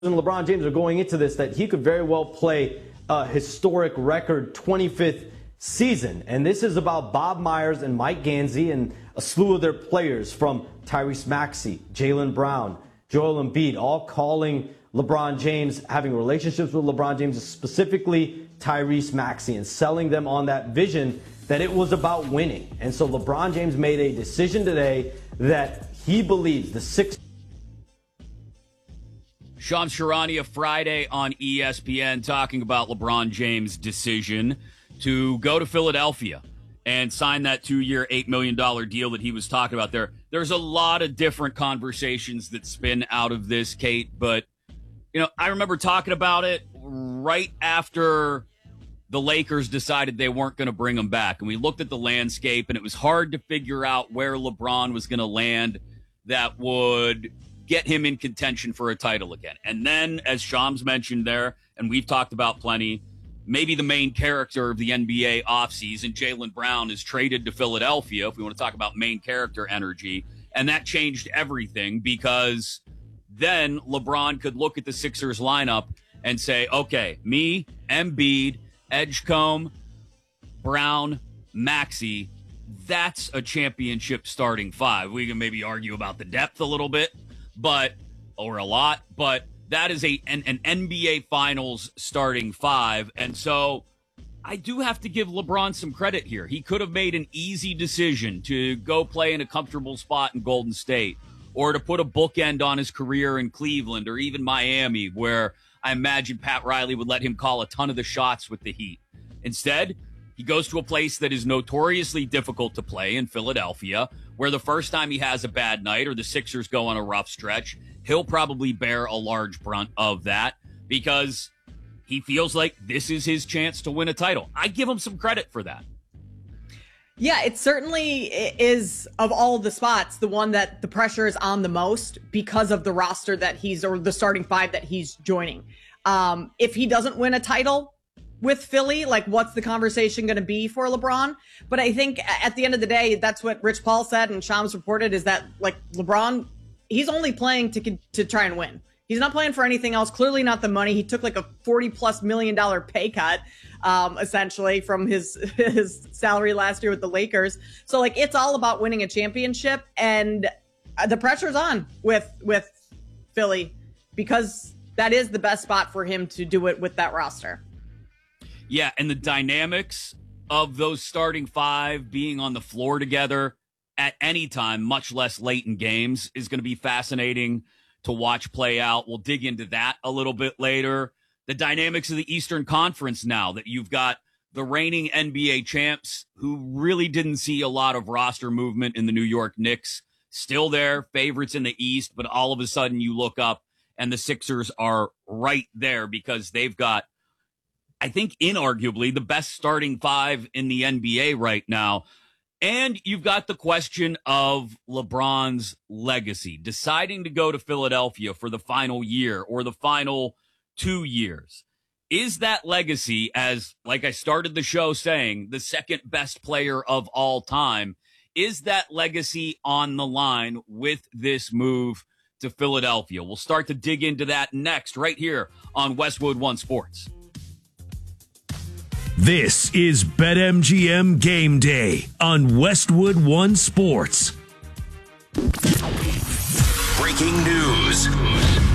and LeBron James are going into this that he could very well play a historic record 25th season. And this is about Bob Myers and Mike Gansey and a slew of their players from Tyrese Maxey, Jaylen Brown, Joel Embiid, all calling LeBron James, having relationships with LeBron James, specifically Tyrese Maxey, and selling them on that vision that it was about winning. And so LeBron James made a decision today that he believes the Sixers. Shams Charania Friday on ESPN talking about LeBron James' decision to go to Philadelphia and sign that 2-year, $8 million deal that he was talking about there. There's a lot of different conversations that spin out of this, Kate, but I remember talking about it right after the Lakers decided they weren't going to bring him back. And we looked at the landscape, and it was hard to figure out where LeBron was going to land that would get him in contention for a title again. And then, as Shams mentioned there, and we've talked about plenty, maybe the main character of the NBA offseason, Jaylen Brown, is traded to Philadelphia, if we want to talk about main character energy. And that changed everything because then LeBron could look at the Sixers lineup and say, okay, me, Embiid, Edgecombe, Brown, Maxey, that's a championship starting five. We can maybe argue about the depth a little bit, or a lot, but that is an NBA Finals starting five. And so I do have to give LeBron some credit here. He could have made an easy decision to go play in a comfortable spot in Golden State, or to put a bookend on his career in Cleveland or even Miami, where I imagine Pat Riley would let him call a ton of the shots with the Heat. Instead, he goes to a place that is notoriously difficult to play in Philadelphia, where the first time he has a bad night or the Sixers go on a rough stretch, he'll probably bear a large brunt of that because he feels like this is his chance to win a title. I give him some credit for that. Yeah, it certainly is, of all the spots, the one that the pressure is on the most because of the roster that or the starting five that he's joining. If he doesn't win a title with Philly, what's the conversation going to be for LeBron? But I think at the end of the day, that's what Rich Paul said and Shams reported, is that LeBron, he's only playing to try and win. He's not playing for anything else. Clearly not the money. He took a $40+ million pay cut, essentially, from his salary last year with the Lakers. So it's all about winning a championship, and the pressure's on with Philly because that is the best spot for him to do it with that roster. Yeah, and the dynamics of those starting five being on the floor together at any time, much less late in games, is going to be fascinating to watch play out. We'll dig into that a little bit later. The dynamics of the Eastern Conference now that you've got the reigning NBA champs who really didn't see a lot of roster movement in the New York Knicks, still there, favorites in the East, but all of a sudden you look up and the Sixers are right there because they've got, I think, inarguably the best starting five in the NBA right now. And you've got the question of LeBron's legacy, deciding to go to Philadelphia for the final year or the final 2 years. Is that legacy, as, like I started the show saying, the second best player of all time, is that legacy on the line with this move to Philadelphia? We'll start to dig into that next right here on Westwood One Sports. This is BetMGM Game Day on Westwood One Sports. Breaking news.